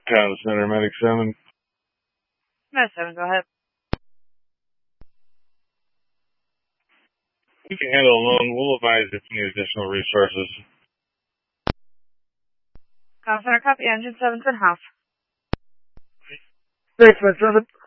Town Center, Medic 7. Medic 7, go ahead. We can handle it alone. We'll advise if you need additional resources. Town Center, copy. Engine 7's in half. Thanks, Med 7.